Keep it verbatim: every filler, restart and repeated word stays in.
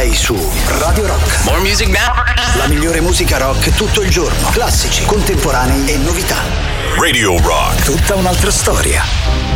Sei su Radio Rock. More music now. La migliore musica rock tutto il giorno. Classici, contemporanei e novità. Radio Rock. Tutta un'altra storia.